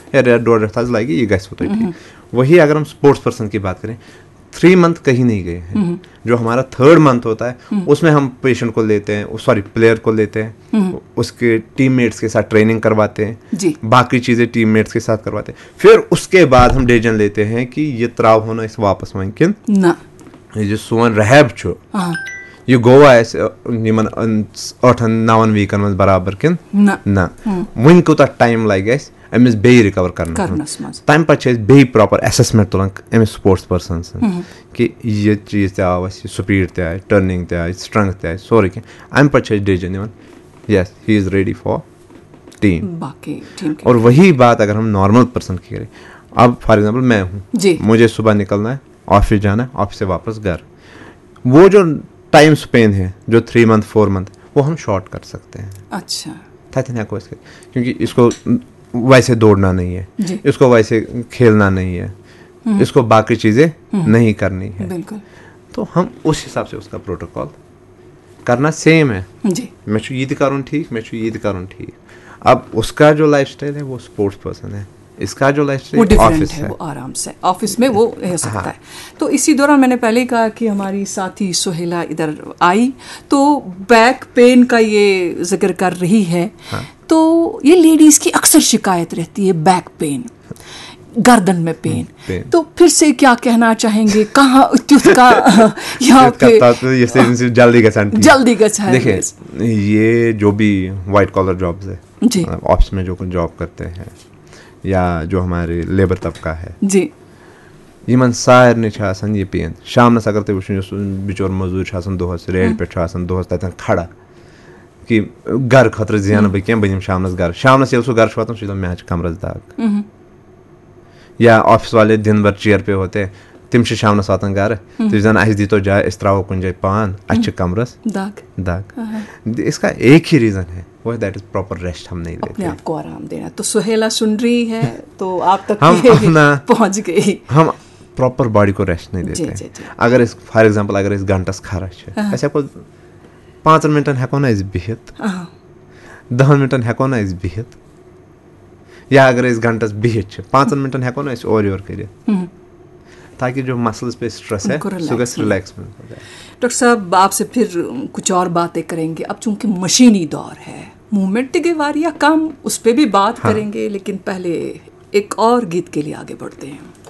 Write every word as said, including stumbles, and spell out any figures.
یا ڈوڑ ہفتہ لگے یہ گھس ہو ٹھیک. وہی اگر ہم اسپورٹس پرسن کی بات کریں, تھری منتھ کہیں نہیں گئے ہیں. جو ہمارا تھرڈ منتھ ہوتا ہے اس میں ہم پیشنٹ کو لیتے ہیں, سوری پلیئر کو لیتے ہیں, اس کے ٹیم میٹس کے ساتھ ٹریننگ کرواتے ہیں, باقی چیزیں ٹیم میٹس کے ساتھ کرواتے ہیں. پھر اس کے بعد ہم ڈیسیجن لیتے ہیں کہ یہ تراو ہونا اس واپس وہیں کن یہ جو سون ریہب چھو یہ گوا اَسہِ یِمن ٲٹھن نون ویٖکن منٛز برابر کِنہٕ نہ وُنہِ کوٗتاہ ٹایم لگہِ اَسہِ أمِس بیٚیہِ رِکور کرنس منٛز. تَمہِ پتہٕ چھِ أسۍ بیٚیہِ پراپر ایسیسمنٹ تُلان أمِس سپورٹس پٔرسن سٕنٛز کہِ یہِ چیٖز تہِ آو اَسہِ سپیٖڈ تہِ آیہِ ٹرنِنگ تہِ آیہِ سٹرنٛگتھ تہِ آیہِ سورُے کینٛہہ. اَمہِ پتہٕ چھِ أسۍ ڈیسیجن نِوان یس ہی از ریڈی فار ٹیم. اور وہی بات اگر ہم نارمل پرسن کی کریں, اب فار ایگزامپل میں ہوں, مجھے صبح نکلنا ہے, آفس جانا ہے, آفس سے واپس گھر, وہ جو ٹائم اسپین ہے جو تھری منتھ فور منتھ وہ ہم شارٹ کر سکتے ہیں. اچھا تھتن ہیکو اس کے, کیونکہ اس کو ویسے دوڑنا نہیں ہے, اس کو ویسے کھیلنا نہیں ہے, اس کو باقی چیزیں نہیں کرنی ہے, تو ہم اس حساب سے اس کا پروٹوکال کرنا سیم ہے. میں چھو یہ تہ کرن ٹھیک, میں چھو یہ تہ کرن ٹھیک. اب اس کا جو لائف اسٹائل ہے وہ اسپورٹس پرسن ہے, اس کا جو لائف اسٹائل آفس ہے وہ آرام سے آفس میں وہ رہ سکتا ہے. تو اسی دوران میں نے پہلے ہی کہا کہ ہماری ساتھی سہیلا ادھر آئی تو بیک پین کا یہ ذکر کر رہی ہے. تو یہ لیڈیز کی اکثر شکایت رہتی ہے بیک پین, گردن میں پین. تو پھر سے کیا کہنا چاہیں گے, کہاں تیوتھ کا یہاں پہ جلدی گژھان جلدی گژھان. دیکھیں یہ جو بھی وائٹ کالر جابز ہے, آفس میں جو جاب کرتے ہیں یا جو ہمارے لیبر طبقہ ہے, جی یمن سارنٕے چھِ آسان یہِ پین. شامنس اگر تُہۍ وٕچھِو یُس بِچور موٚزوٗر چھُ آسان دۄہس ریڈِ پٮ۪ٹھ چھُ آسان دۄہس تتٮ۪ن کھڑا کہِ گرٕ خٲطرٕ زینہٕ بہٕ کینٛہہ, بہٕ دِمہٕ شامنس گرٕ. شامنس ییٚلہِ سُہ گرٕ چھُ واتان سُہ چھُ دپان مےٚ حظ چھِ کمرس دگ. یا آفس والے دن بھر چیر پہ ہوتے ہیں, تم چھِ شامنس واتان گرٕ, تِم چھِ دپان اَسہِ دیٖتو جاے أسۍ تراوو کُنہِ جایہِ پان, اَسہِ چھِ کمرس دگ دگ. اس کا ایک ہی ریزن ہے, وہ ہے دیٹ از پراپر ریسٹ. ہم نہیں لیتے, اپنے آپ کو آرام دینا. تو سہیلا سن رہی ہے تو آپ تک پہنچ گئی. ہم پراپر باڈی کو ریسٹ نہیں دیتے. اگر اس فار ایگزامپل اگر اس گھنٹس کھرا چھِ, أسۍ ہٮ۪کو پانٛژن منٹن ہٮ۪کو نہ أسۍ بِہِتھ, دہن منٹن ہٮ۪کو نہ أسۍ بِہِتھ, یا اگر أسۍ گھنٹس بِہِتھ چھِ پانٛژن منٹن ہٮ۪کو نہ أسۍ اورٕ یورٕ کٔرِتھ, تاکہ جو مسلز پہ اسٹریس ہے سو گژھِ ریلیکس میں ہو جائے. ڈاکٹر صاحب آپ سے پھر کچھ اور باتیں کریں گے. اب چونکہ مشینی دور ہے, موومنٹ تگے واریاہ کم, اس پہ بھی بات کریں گے, لیکن پہلے ایک اور گیت کے لیے آگے بڑھتے ہیں.